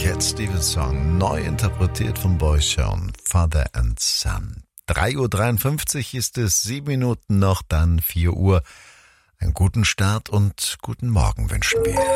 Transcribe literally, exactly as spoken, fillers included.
Cat Stevens Song, neu interpretiert von Boy Shawn, Father and Son. drei Uhr dreiundfünfzig ist es, sieben Minuten noch, dann vier Uhr. Einen guten Start und guten Morgen wünschen wir.